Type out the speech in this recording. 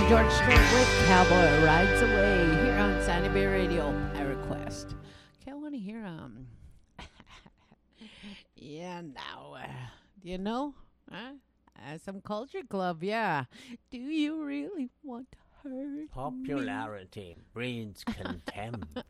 George Strait with Cowboy Rides Away here on Sandy Bay Radio by request. Okay, I want to hear, yeah, now, do you know? Huh? Some Culture Club, yeah. Do you really want to hurt me? Popularity breeds contempt.